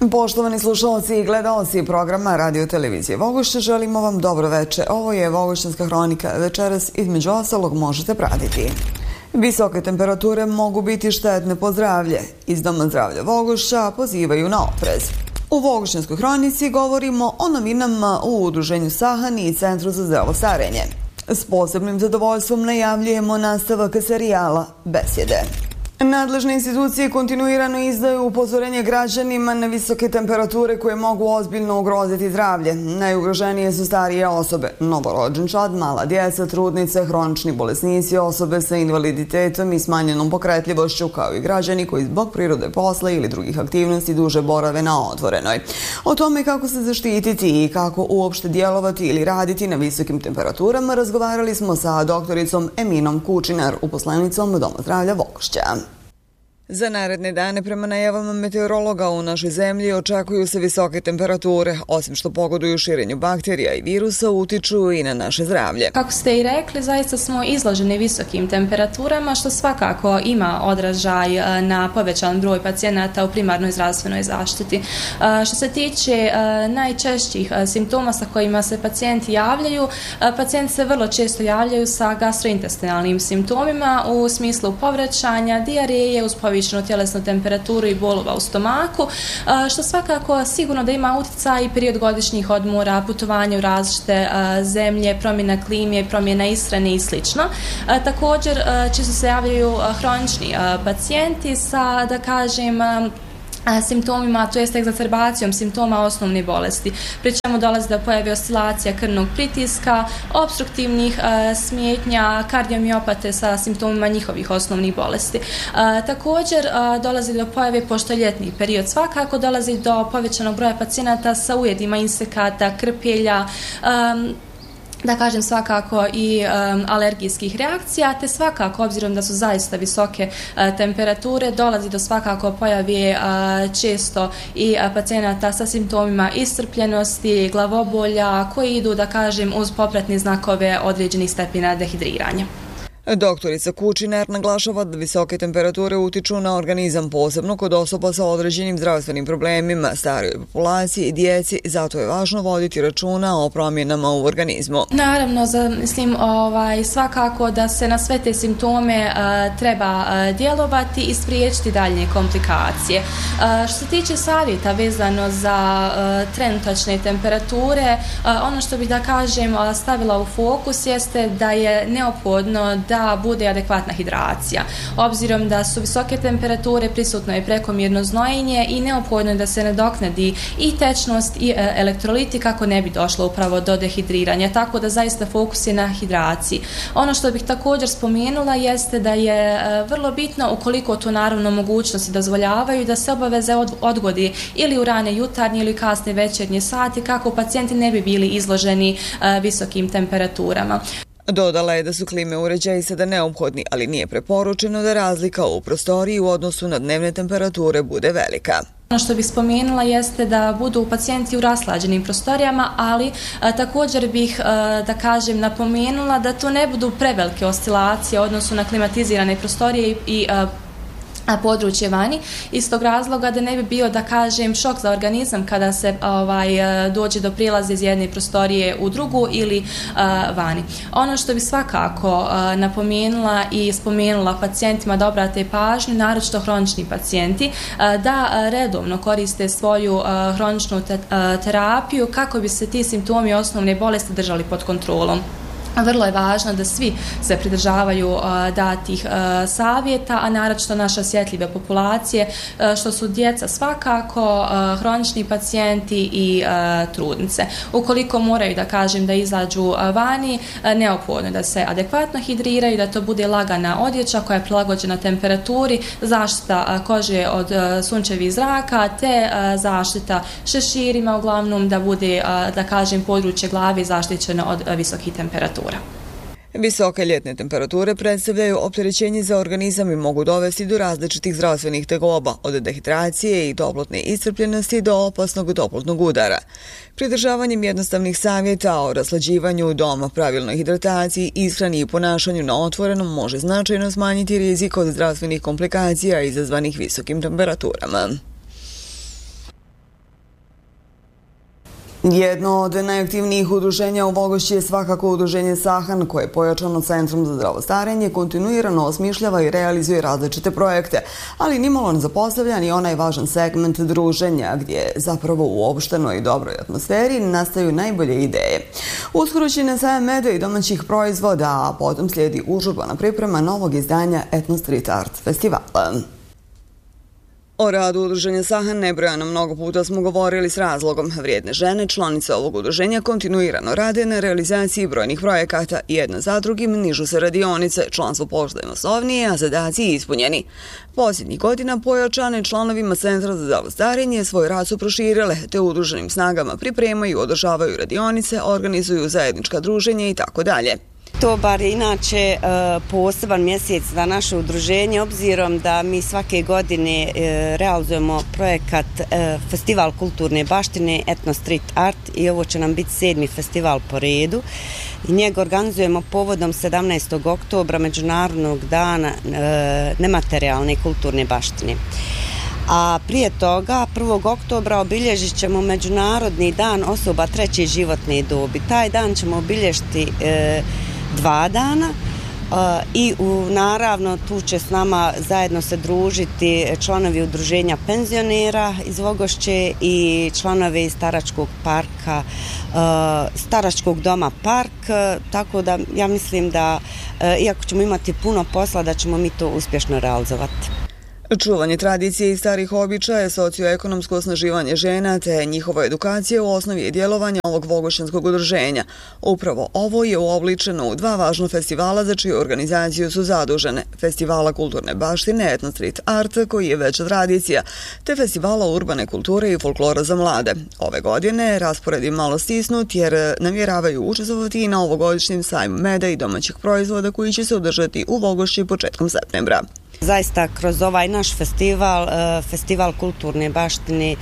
Poštovani slušalci i gledalci programa Radio Televizije Vogošće, želimo vam dobro veče. Ovo je Vogošćanska hronika. Večeras između ostalog možete pratiti. Visoke temperature mogu biti štetne po zdravlje. Iz Doma zdravlja Vogošća pozivaju na oprez. U Vogošćanskoj hronici govorimo o novinama u Udruženju Sahani i Centru za zdravo starenje. S posebnim zadovoljstvom najavljujemo nastavak serijala Besjede. Nadležne institucije kontinuirano izdaju upozorenje građanima na visoke temperature koje mogu ozbiljno ugroziti zdravlje. Najugroženije su starije osobe, novorođenčad, mala djeca, trudnice, hronični bolesnici, osobe sa invaliditetom i smanjenom pokretljivošću, kao i građani koji zbog prirode posla ili drugih aktivnosti duže borave na otvorenoj. O tome kako se zaštititi i kako uopšte djelovati ili raditi na visokim temperaturama razgovarali smo sa doktoricom Eminom Kučinar, uposlenicom Doma zdravlja Vogošća. Za naredne dane, prema najavama meteorologa, u našoj zemlji očekuju se visoke temperature. Osim što pogoduju širenju bakterija i virusa, utiču i na naše zdravlje. Kako ste i rekli, zaista smo izloženi visokim temperaturama, što svakako ima odražaj na povećan broj pacijenata u primarnoj zdravstvenoj zaštiti. Što se tiče najčešćih simptoma sa kojima se pacijenti javljaju, pacijenti se vrlo često javljaju sa gastrointestinalnim simptomima u smislu povraćanja, dijareje uz povišenu tjelesnu temperaturu i bolova u stomaku, što svakako sigurno da ima utjecaj i period godišnjih odmora, putovanja u različite zemlje, promjena klime, promjena ishrane i sl. Također često se javljaju hronični pacijenti sa, da kažem, simptomima, to jest egzacerbacijom simptoma osnovne bolesti. Pri čemu dolazi do pojave oscilacija krvnog pritiska, opstruktivnih smetnja, kardiomiopate sa simptomima njihovih osnovnih bolesti. Također dolazi do pojave, pošto je ljetni period, svakako dolazi do povećanog broja pacijenata sa ujedima insekata, krpelja, da kažem svakako i alergijskih reakcija, te svakako, obzirom da su zaista visoke temperature, dolazi do svakako pojave često i pacijenata sa simptomima iscrpljenosti, glavobolja, koji idu, da kažem, uz popratne znakove određenih stepena dehidriranja. Doktorica Kučinar naglašava da visoke temperature utiču na organizam, posebno kod osoba sa određenim zdravstvenim problemima, starijoj populaciji i djeci, zato je važno voditi računa o promjenama u organizmu. Naravno, mislim, svakako da se na sve te simptome treba djelovati i spriječiti daljnje komplikacije. Što se tiče savjeta vezano za trenutačne temperature, ono što bih, da kažem, stavila u fokus jeste da je neophodno da bude adekvatna hidracija. Obzirom da su visoke temperature, prisutno je prekomjerno znojenje i neophodno je da se nadoknadi i tečnost i elektroliti kako ne bi došlo upravo do dehidriranja, tako da zaista fokus je na hidraciji. Ono što bih također spomenula jeste da je vrlo bitno, ukoliko to naravno mogućnosti dozvoljavaju, da se obaveze odgodi ili u rane jutarnje ili kasne večernje sati kako pacijenti ne bi bili izloženi visokim temperaturama. Dodala je da su klime uređaji sada neophodni, ali nije preporučeno da razlika u prostoriji u odnosu na dnevne temperature bude velika. Ono što bih spomenula jeste da budu pacijenti u raslađenim prostorijama, ali također bih, da kažem, napomenula da to ne budu prevelike oscilacije u odnosu na klimatizirane prostorije i područje vani, iz tog razloga da ne bi bio, da kažem, šok za organizam kada se dođe do prijelaza iz jedne prostorije u drugu ili vani. Ono što bi svakako napomenula i spomenula pacijentima da obrate pažnju, naročito hronični pacijenti, da redovno koriste svoju hroničnu terapiju kako bi se ti simptomi osnovne bolesti držali pod kontrolom. Vrlo je važno da svi se pridržavaju datih savjeta, a naročito naše osjetljive populacije, što su djeca svakako, hronični pacijenti i trudnice. Ukoliko moraju, da kažem, da izađu vani, neophodno je da se adekvatno hidriraju, da to bude lagana odjeća koja je prilagođena temperaturi, zaštita kože od sunčevih zraka, te zaštita šeširima, uglavnom da bude, da kažem, područje glave zaštićeno od visokih temperatura. Visoke ljetne temperature predstavljaju opterećenje za organizam i mogu dovesti do različitih zdravstvenih tegoba, od dehidracije i toplotne iscrpljenosti do opasnog toplotnog udara. Pridržavanjem jednostavnih savjeta o raslađivanju doma, pravilnoj hidrataciji, ishrani i ponašanju na otvorenom može značajno smanjiti rizik od zdravstvenih komplikacija izazvanih visokim temperaturama. Jedno od najaktivnijih udruženja u Vogošći je svakako udruženje Sahan, koje je pojačano Centrom za zdravo starenje, kontinuirano osmišljava i realizuje različite projekte, ali nimalo ne zapostavlja ni onaj važan segment druženja, gdje zapravo u opštenoj i dobroj atmosferi nastaju najbolje ideje. Uskoro će na sajam meda i domaćih proizvoda, a potom slijedi užurbana priprema novog izdanja Etno Street Art festivala. O radu udruženja Sahan nebrojano mnogo puta smo govorili s razlogom. Vrijedne žene, članice ovog udruženja, kontinuirano rade na realizaciji brojnih projekata. Jedna za drugim nižu se radionice, članstvo postaje masovnije, a zadaci ispunjeni. Posljednjih godina pojačane članovima Centra za zdravo starenje svoj rad su proširile, te udruženim snagama pripremaju, održavaju radionice, organizuju zajednička druženja i tako dalje. Oktobar je inače poseban mjesec za naše udruženje, obzirom da mi svake godine realizujemo projekat Festival kulturne baštine Etno Street Art i ovo će nam biti 7. festival po redu. I njega organizujemo povodom 17. oktobra, Međunarodnog dana nematerijalne kulturne baštine. A prije toga, 1. oktobra, obilježit ćemo Međunarodni dan osoba treće životne dobi. Taj dan ćemo obilježiti 2 dana i naravno tu će s nama zajedno se družiti članovi udruženja penzionera iz Vogošće i članovi staračkog parka, staračkog doma Park, tako da ja mislim da iako ćemo imati puno posla da ćemo mi to uspješno realizovati. Čuvanje tradicije i starih običaja, socioekonomsko osnaživanje žena te njihova edukacija u osnovi je djelovanja ovog vogošćanskog udruženja. Upravo ovo je uobličeno u 2 važna festivala za čiju organizaciju su zadužene. Festivala kulturne baštine Etno Street Art, koji je veća tradicija, te festivala urbane kulture i folklora za mlade. Ove godine raspored je malo stisnut jer namjeravaju učestvovati i na ovogodišnjem sajmu meda i domaćih proizvoda koji će se održati u Vogošći početkom septembra. Zaista kroz ovaj naš festival, festival kulturne baštine,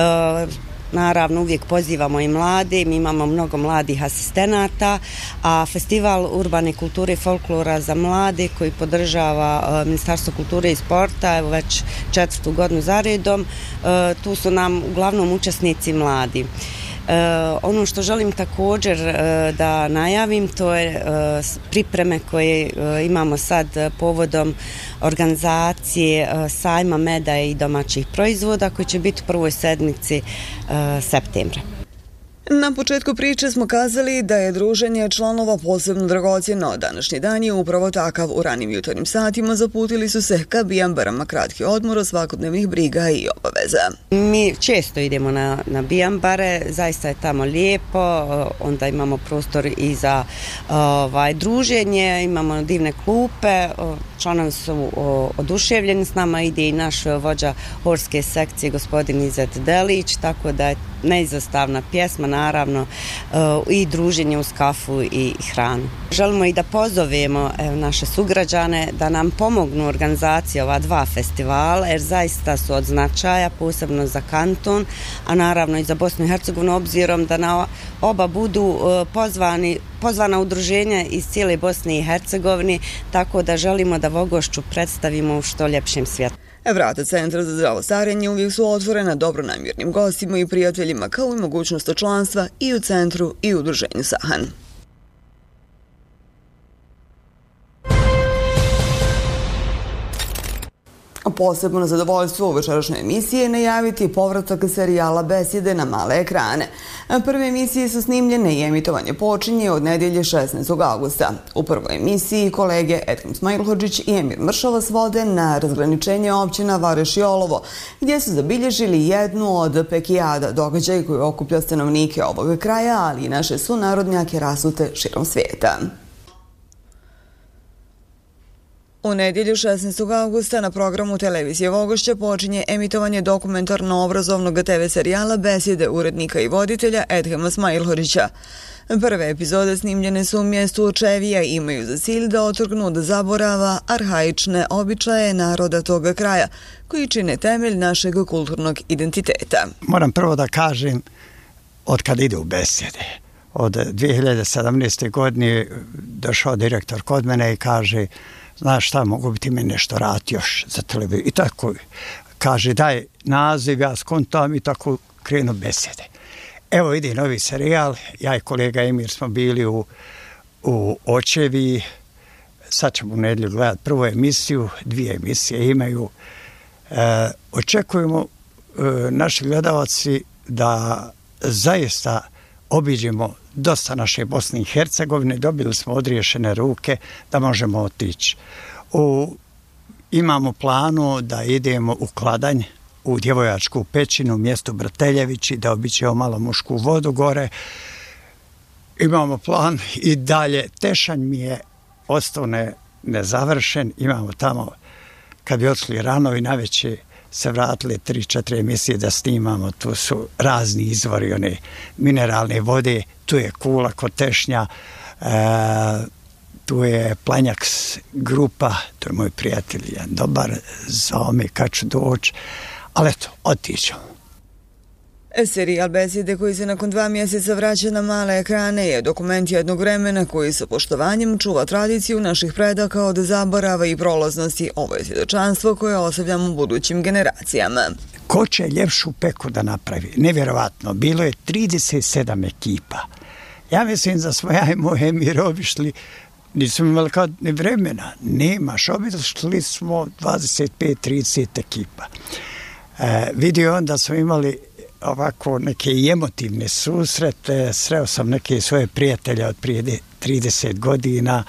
naravno uvijek pozivamo i mlade, mi imamo mnogo mladih asistenata, a festival urbane kulture i folklora za mlade koji podržava Ministarstvo kulture i sporta, evo već 4. godinu za redom, tu su nam uglavnom učesnici mladi. Ono što želim također da najavim, to je pripreme koje imamo sad povodom organizacije sajma meda i domaćih proizvoda koji će biti u prvoj sedmici septembra. Na početku priče smo kazali da je druženje članova posebno dragocjeno. Današnji dan je upravo takav. U ranim jutarnjim satima zaputili su se ka Bijambarama kratki odmor od svakodnevnih briga i obaveza. Mi često idemo na Bijambare, zaista je tamo lijepo, onda imamo prostor i za druženje, imamo divne klupe, članovi su oduševljeni s nama, ide i naš vođa horske sekcije gospodin Izet Delić, tako da je neizostavna pjesma, naravno i druženje uz kafu i hranu. Želimo i da pozovemo naše sugrađane da nam pomognu u organizaciji ova 2 festivala, jer zaista su od značaja, posebno za kanton, a naravno i za Bosnu i Hercegovinu, obzirom da na oba budu pozvana udruženja iz cijele Bosne i Hercegovine, tako da želimo da Vogošću predstavimo u što ljepšem svijetu. Vrata Centra za zdravo starenje uvijek su otvorena dobronamjernim gostima i prijateljima, kao i mogućnost članstva i u centru i u udruženju Sahan. Posebno zadovoljstvo u večerašnjoj emisiji je najaviti povratak serijala Besjede na male ekrane. Prve emisije su snimljene i emitovanje počinje od nedjelje 16. augusta. U prvoj emisiji kolege Edhem Smajlhodžić i Emir Mršava svode na razgraničenje općina Vareš i Olovo, gdje su zabilježili jednu od pekijada, događaj koji okuplja stanovnike ovog kraja, ali i naše sunarodnjake rasute širom svijeta. U nedjelju 16. augusta na programu televizije Vogošća počinje emitovanje dokumentarno-obrazovnog TV serijala Besjede urednika i voditelja Edhema Smajlhodžića. Prve epizode snimljene su u mjestu Čevija i imaju za cilj da otrgnu od zaborava arhaične običaje naroda toga kraja, koji čine temelj našeg kulturnog identiteta. Moram prvo da kažem, od kada ide u Besjede, od 2017. godine došao direktor kod mene i kaže: znaš šta, mogu bi ti meni nešto raditi još za televiziju. I tako kaže, daj naziv, ja skontam i tako krenu Besjede. Evo ide novi serijal, ja i kolega Emir smo bili u Očevi, sad ćemo u nedjelju gledati prvu emisiju, 2 emisije imaju. Očekujemo naši gledalci da zaista obiđemo dosta naše Bosne i Hercegovine, dobili smo odriješene ruke da možemo otići. Imamo planu da idemo u Kladanj, u Djevojačku pećinu, mjesto Brateljevići, da obićemo malo Mušku vodu gore. Imamo plan i dalje. Tešanj mi je ostao nezavršen. Imamo tamo, kad bi otišli rano i navečer, se vratili 3-4 emisije da snimamo. Tu su razni izvori, one mineralne vode. Tu je Kula kod Tešnja, tu je Planjaks grupa, to je moj prijatelj, jedan dobar, zao me kad ću doći. Ali eto, otićemo. Serijal Besjede koji se nakon 2 mjeseca vraća na male ekrane je dokument jednog vremena koji sa poštovanjem čuva tradiciju naših predaka od zaborava i prolaznosti. Ovo je svjedočanstvo koje ostavljamo budućim generacijama. Ko će ljepšu peku da napravi? Nevjerovatno, bilo je 37 ekipa. Ja mislim da smo ja i moj Emir obišli, nismo imali kao ni vremena, nemaš, obišli smo 25-30 ekipa. Vidio onda smo imali ovako neke emotivne susrete, sreo sam neke svoje prijatelje od prije 30 godina,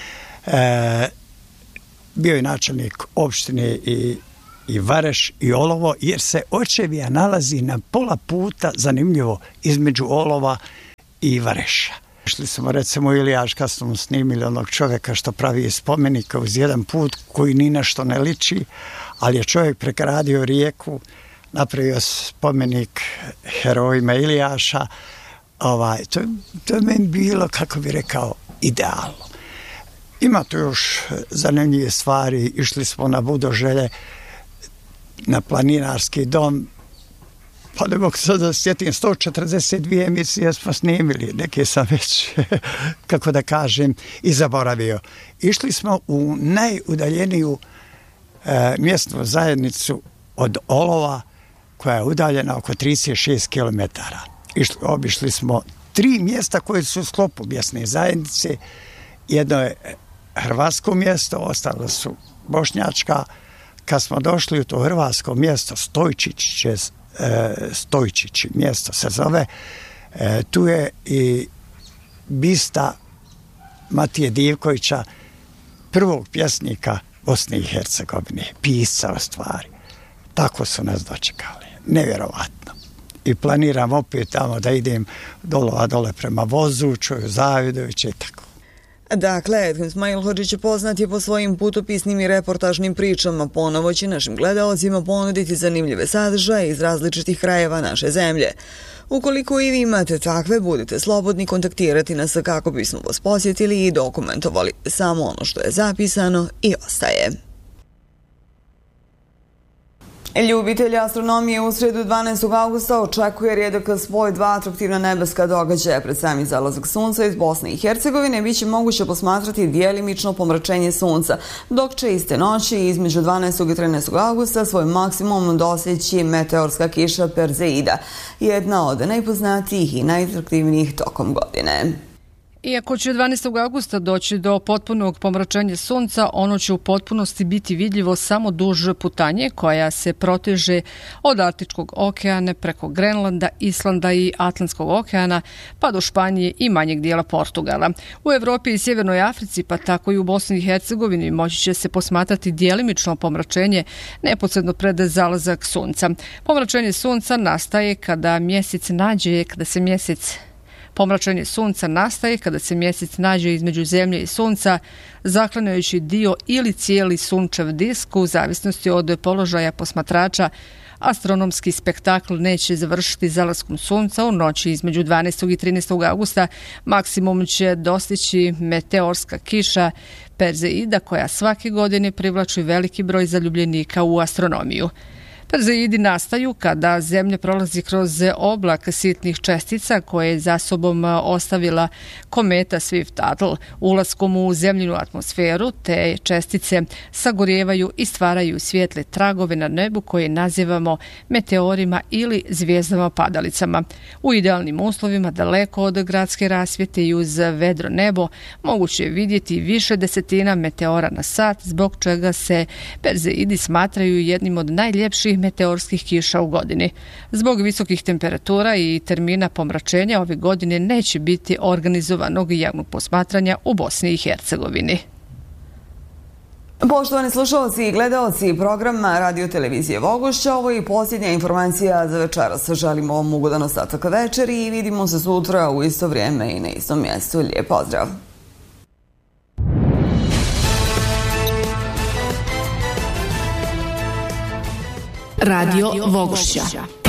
bio je načelnik opštine i Vareš i Olovo, jer se Očevija nalazi na pola puta, zanimljivo, između Olova i Vareša. Išli smo recimo u Ilijaš kad smo snimili onog čovjeka što pravi spomenika uz jedan put koji ni na što ne liči, ali je čovjek pregradio rijeku, napravio spomenik herojima Ilijaša. To je meni bilo, kako bi rekao, idealno. Ima tu još zanimljive stvari. Išli smo na Budoželje, na planinarski dom, pa ne mogu sad da sjetim, 142 emisije smo snimili, neke sam već, kako da kažem, i zaboravio. Išli smo u najudaljeniju mjesnu zajednicu od Olova, koja je udaljena oko 36 km. Obišli smo 3 mjesta koje su u sklopu mjesne zajednice. Jedno je hrvatsko mjesto, ostalo su bošnjačka. Kad smo došli u to hrvatsko mjesto, Stojčići mjesto se zove, tu je i bista Matije Divkovića, prvog pjesnika Bosne i Hercegovine, pisca u stvari. Tako su nas dočekali. Nevjerovatno. I planiram opet tamo da idem dole prema Vozuću, Zavidoviće i tako. Dakle, Edhem Smajlhodžić je poznat je po svojim putopisnim i reportažnim pričama. Ponovo će našim gledalcima ponuditi zanimljive sadržaje iz različitih krajeva naše zemlje. Ukoliko i vi imate takve, budite slobodni kontaktirati nas kako bismo vas posjetili i dokumentovali. Samo ono što je zapisano i ostaje. Ljubitelji astronomije u sredu 12. augusta očekuje rijedak spoj 2 atraktivna nebeska događaja. Pred sami zalazak sunca iz Bosne i Hercegovine biće moguće posmatrati djelimično pomračenje sunca, dok će iste noći između 12. i 13. augusta svoj maksimum doseći meteorska kiša Perzeida, jedna od najpoznatijih i najatraktivnijih tokom godine. Iako će 12. augusta doći do potpunog pomračenja sunca, ono će u potpunosti biti vidljivo samo duž putanje koja se proteže od Arktičkog okeana preko Grenlanda, Islanda i Atlantskog okeana pa do Španije i manjeg dijela Portugala. U Evropi i Sjevernoj Africi, pa tako i u Bosni i Hercegovini, moći će se posmatrati djelimično pomračenje neposredno pred zalazak sunca. Pomračenje sunca nastaje kada Pomračenje sunca nastaje kada se mjesec nađe između zemlje i sunca, zaklanjajući dio ili cijeli sunčev disk u zavisnosti od položaja posmatrača. Astronomski spektakl neće završiti zalaskom sunca u noći između 12. i 13. augusta. Maksimum će dostići meteorska kiša Perzeida koja svake godine privlači veliki broj zaljubljenika u astronomiju. Perzeidi nastaju kada Zemlja prolazi kroz oblak sitnih čestica koje je za sobom ostavila kometa Swift-Tuttle. Ulaskom u Zemljinu atmosferu te čestice sagorijevaju i stvaraju svijetle tragove na nebu koje nazivamo meteorima ili zvijezdama padalicama. U idealnim uslovima, daleko od gradske rasvjete i uz vedro nebo, moguće je vidjeti više desetina meteora na sat, zbog čega se Perzeidi smatraju jednim od najljepših meteorskih kiša u godini. Zbog visokih temperatura i termina pomračenja ove godine neće biti organizovanog javnog posmatranja u Bosni i Hercegovini. Poštovani slušalci i gledaoci programa Radio Televizije Vogošća, ovo je i posljednja informacija za večeras. Želimo vam ugodan ostatak večeri i vidimo se sutra u isto vrijeme i na istom mjestu. Lijep pozdrav! Radio Vogošća.